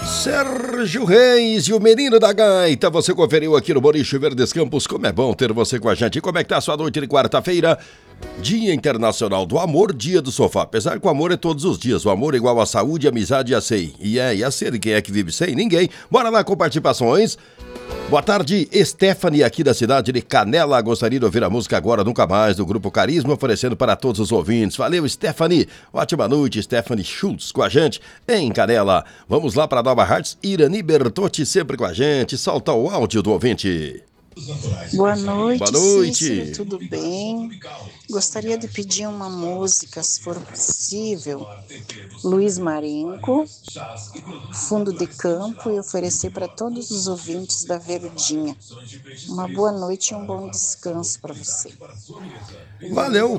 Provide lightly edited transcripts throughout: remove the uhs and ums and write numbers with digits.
Sérgio Reis e o Menino da Gaita, você conferiu aqui no Boliche Verdes Campos. Como é bom ter você com a gente. Como é que tá a sua noite de quarta-feira? Dia Internacional do Amor, dia do sofá. Apesar que o amor é todos os dias. O amor é igual a saúde, a amizade e a SEI. E a SEI, quem é que vive sem? Ninguém. Bora lá com participações. Boa tarde, Stephanie, aqui da cidade de Canela. Gostaria de ouvir a música Agora Nunca Mais, do Grupo Carisma, oferecendo para todos os ouvintes. Valeu, Stephanie. Ótima noite, Stephanie Schultz com a gente em Canela. Vamos lá para Nova Hartz, Irani Bertotti sempre com a gente. Solta o áudio do ouvinte. Boa noite, Boa noite. Cícero, tudo bem? Gostaria de pedir uma música, se for possível, Luiz Marenco, Fundo de Campo, e oferecer para todos os ouvintes da Verdinha. Uma boa noite e um bom descanso para você. Valeu.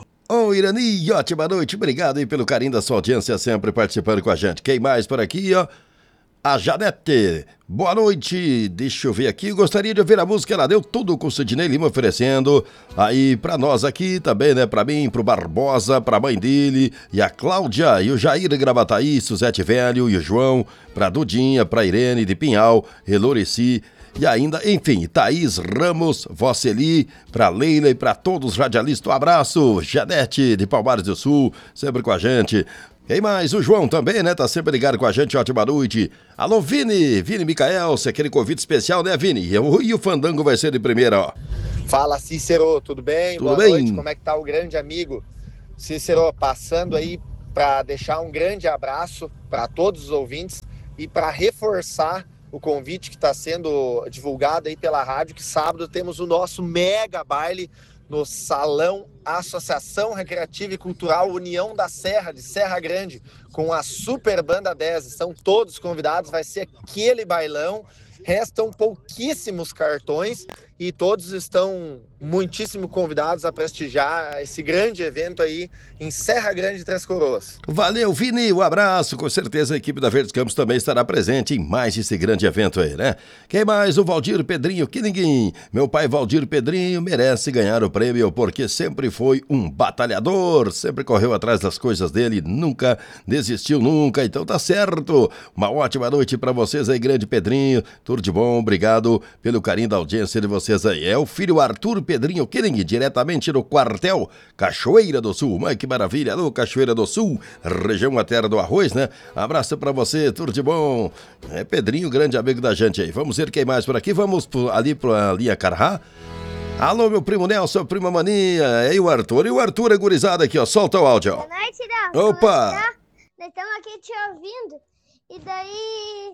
Ô, Irani, ótima noite. Obrigado aí pelo carinho da sua audiência, sempre participando com a gente. Quem mais por aqui, ó? A Janete, boa noite, deixa eu ver aqui, gostaria de ouvir a música Ela Deu Tudo com o Sidney Lima oferecendo aí pra nós aqui também, né, pra mim, pro Barbosa, pra mãe dele e a Cláudia e o Jair Gravataí, Suzete Velho e o João, pra Dudinha, pra Irene de Pinhal, Eloreci e ainda, enfim, Thaís Ramos, Voceli, pra Leila e pra todos os radialistas, um abraço, Janete de Palmares do Sul, sempre com a gente. Quem mais? O João também, né? Tá sempre ligado com a gente, ótima noite. Alô, Vini Micael, você aquele convite especial, né, Vini? E o Fandango vai ser de primeira, ó. Fala, Cícero, tudo bem? Tudo Boa bem? noite, como é que tá o grande amigo? Cícero, passando aí para deixar um grande abraço para todos os ouvintes e para reforçar o convite que está sendo divulgado aí pela rádio, que sábado temos o nosso mega baile no Salão Associação Recreativa e Cultural União da Serra, de Serra Grande, com a Super Banda 10. Estão todos convidados, vai ser aquele bailão. Restam pouquíssimos cartões e todos estão muitíssimo convidados a prestigiar esse grande evento aí em Serra Grande de Três Coroas. Valeu, Vini, um abraço. Com certeza a equipe da Verdes Campos também estará presente em mais esse grande evento aí, né? Quem mais? O Valdir Pedrinho, que ninguém. Meu pai Valdir Pedrinho merece ganhar o prêmio porque sempre foi um batalhador, sempre correu atrás das coisas dele, nunca desistiu nunca, então tá certo. Uma ótima noite pra vocês aí, grande Pedrinho. Tudo de bom, obrigado pelo carinho da audiência de vocês aí. É o filho Arthur Pedrinho Killing, diretamente do quartel Cachoeira do Sul. Mãe, que maravilha, alô, Cachoeira do Sul, região a terra do arroz, né? Abraço pra você, tudo de bom. É Pedrinho, grande amigo da gente aí. Vamos ver quem mais por aqui, vamos ali pra linha Carrá. Alô, meu primo Nelson, prima Maninha, e o Arthur é gurizada aqui, ó, solta o áudio. Boa noite, Não. Opa! Nós estamos aqui te ouvindo, e daí...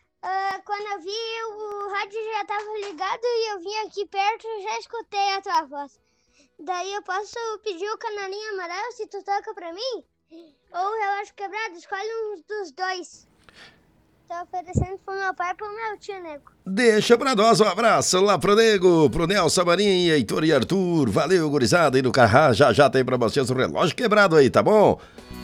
quando eu vi, o rádio já estava ligado e eu vim aqui perto e já escutei a tua voz. Daí eu posso pedir o canarinho amarelo se tu toca pra mim? Ou o relógio quebrado, escolhe um dos dois. Tô oferecendo pro meu pai e pro meu tio Nego. Deixa pra nós um abraço lá pro Nego, pro Nelson Marinha, Heitor e Arthur. Valeu, gurizada aí no Carrá, já tem pra vocês o relógio quebrado aí, tá bom?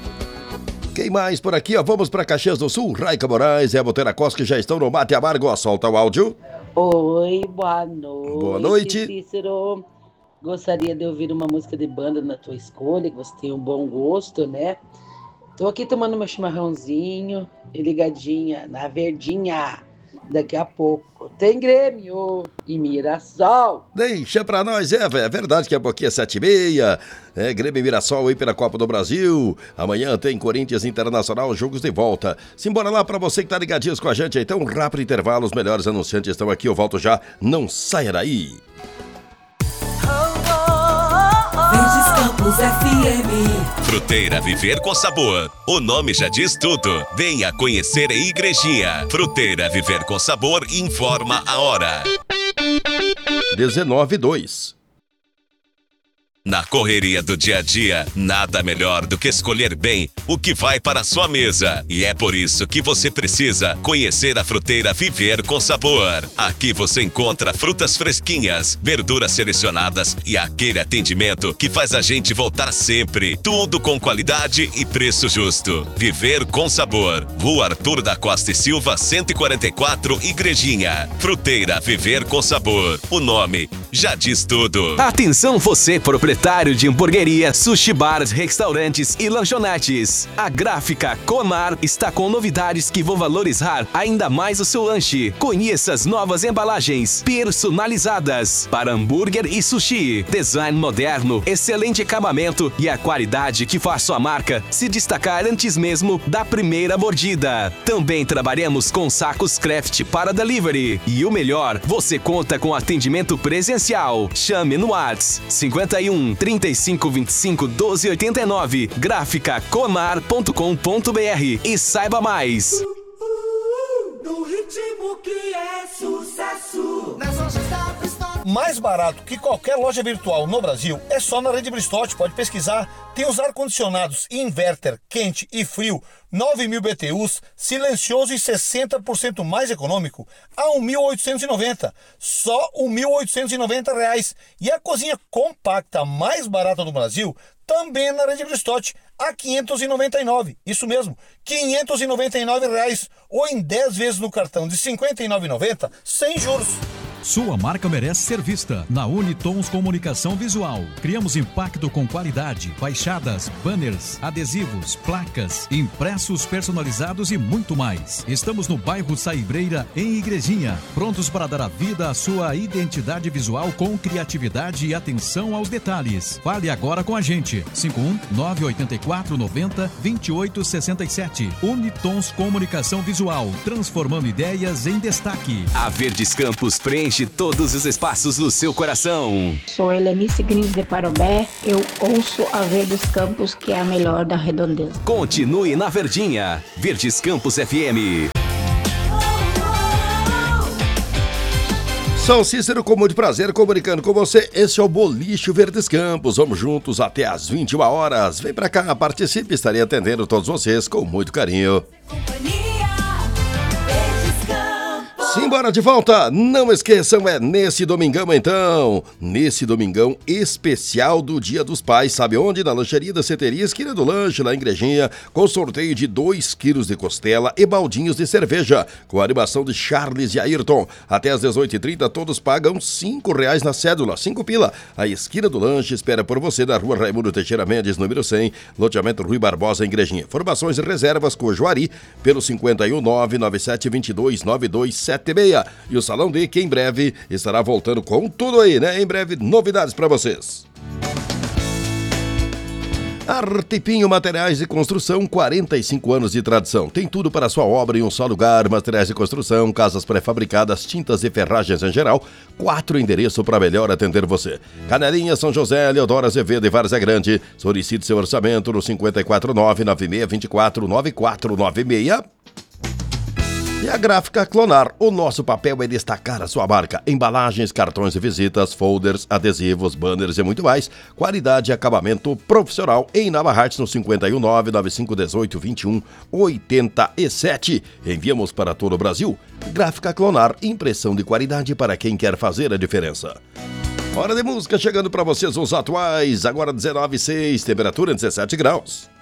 Quem mais por aqui, ó? Vamos pra Caxias do Sul. Raica Moraes e a Boteira Costa que já estão no Mate Amargo. Ó, solta o áudio. Oi, boa noite. Boa noite. Cícero. Gostaria de ouvir uma música de banda na tua escolha, que você tem um bom gosto, né? Tô aqui tomando meu chimarrãozinho e ligadinha na Verdinha. Daqui a pouco tem Grêmio e Mirassol. Deixa pra nós, é verdade que a pouquinho é 7h30. É Grêmio e Mirassol aí pela Copa do Brasil. Amanhã tem Corinthians Internacional, jogos de volta. Simbora lá pra você que tá ligadinhos com a gente. Então, um rápido intervalo, os melhores anunciantes estão aqui. Eu volto já, não saia daí. Verdes Campos FM. Fruteira Viver com Sabor. O nome já diz tudo. Venha conhecer a Igrejinha. Fruteira Viver com Sabor informa a hora. 19:02. Na correria do dia a dia, nada melhor do que escolher bem o que vai para a sua mesa. E é por isso que você precisa conhecer a Fruteira Viver com Sabor. Aqui você encontra frutas fresquinhas, verduras selecionadas e aquele atendimento que faz a gente voltar sempre. Tudo com qualidade e preço justo. Viver com Sabor. Rua Arthur da Costa e Silva, 144, Igrejinha. Fruteira Viver com Sabor. O nome já diz tudo. Atenção você, proprietário de hamburgueria, sushi bars, restaurantes e lanchonetes. A Gráfica Comar está com novidades que vão valorizar ainda mais o seu lanche. Conheça as novas embalagens personalizadas para hambúrguer e sushi. Design moderno, excelente acabamento e a qualidade que faz sua marca se destacar antes mesmo da primeira mordida. Também trabalhamos com sacos craft para delivery. E o melhor, você conta com atendimento presencial. Chame no WhatsApp 51 35 25 12 89, graficacomar.com.br e saiba mais. No ritmo que é sucesso. Nas lojas da Bristol. Mais barato que qualquer loja virtual no Brasil é só na Rede Bristol, pode pesquisar. Tem os ar-condicionados inverter, quente e frio, 9.000 BTUs, silencioso e 60% mais econômico, a R$ 1.890. Só R$ 1.890. E a cozinha compacta mais barata do Brasil também na Rede Bristol, a R$ 599. Isso mesmo, R$ 599, ou em 10 vezes no cartão de R$ 59,90, sem juros. Sua marca merece ser vista na Unitons Comunicação Visual. Criamos impacto com qualidade, fachadas, banners, adesivos, placas, impressos personalizados e muito mais. Estamos no bairro Saibreira, em Igrejinha, prontos para dar a vida à sua identidade visual com criatividade e atenção aos detalhes. Fale agora com a gente. 51 984 90 28 67. Unitons Comunicação Visual, transformando ideias em destaque. A Verdes Campos preenche todos os espaços do seu coração. Sou Helenice Grins de Parobé, eu ouço a Verdes Campos, que é a melhor da Redondeza. Continue na Verdinha, Verdes Campos FM. São Cícero com muito prazer comunicando com você. Esse é o Boliche Verdes Campos. Vamos juntos até às 21 horas. Vem pra cá, participe, estarei atendendo todos vocês com muito carinho. Simbora de volta, não esqueçam, é nesse domingão então, nesse domingão especial do Dia dos Pais, sabe onde? Na lancheria da Ceteria, esquina do lanche, lá em Igrejinha, com sorteio de 2 quilos de costela e baldinhos de cerveja, com a animação de Charles e Ayrton. Até às 18h30, todos pagam R$5 na cédula, 5 pila. A esquina do lanche espera por você na rua Raimundo Teixeira Mendes, número 100, loteamento Rui Barbosa, em Igrejinha. Informações e reservas com o Juari, pelo 51 997 22 9276. E o Salão D, que em breve estará voltando com tudo aí, né? Em breve, novidades para vocês. Artepinho Materiais de Construção, 45 anos de tradição. Tem tudo para a sua obra em um só lugar. Materiais de construção, casas pré-fabricadas, tintas e ferragens em geral. 4 endereços para melhor atender você. Canelinha, São José, Leodoro Azevedo e Várzea Grande. Solicite seu orçamento no 549-9624-9496. E a Gráfica Clonar, o nosso papel é destacar a sua marca. Embalagens, cartões de visitas, folders, adesivos, banners e muito mais. Qualidade e acabamento profissional em Nava Hartz no 519-9518-2187. Enviamos para todo o Brasil. Gráfica Clonar, impressão de qualidade para quem quer fazer a diferença. Hora de música chegando para vocês os atuais, agora 19,6, temperatura 17 graus.